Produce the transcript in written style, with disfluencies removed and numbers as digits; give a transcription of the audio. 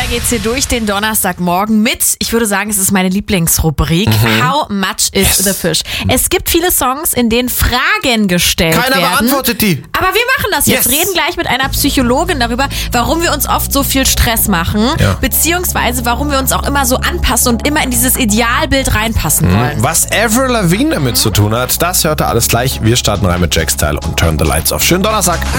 geht's hier durch den Donnerstagmorgen mit, ich würde sagen, es ist meine Lieblingsrubrik, How much is the fish? Es gibt viele Songs, in denen Fragen gestellt werden. Keiner beantwortet die. Aber wir machen das jetzt. Yes. Reden gleich mit einer Psychologin darüber, warum wir uns oft so viel Stress machen, beziehungsweise warum wir uns auch immer so anpassen und immer in dieses Idealbild reinpassen wollen. Was Avril Lavigne damit zu tun hat, das hört ihr alles gleich. Wir starten rein mit Jack Style und Turn the Lights Off. Schönen Donnerstag.